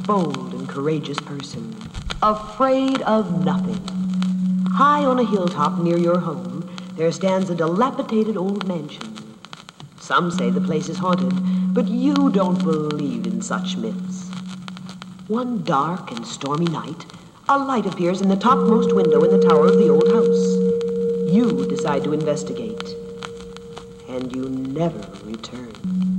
bold and courageous person, afraid of nothing. High on a hilltop near your home, there stands a dilapidated old mansion. Some say the place is haunted, but you don't believe in such myths. One dark and stormy night, a light appears in the topmost window in the tower of the old house. You decide to investigate, and you never return.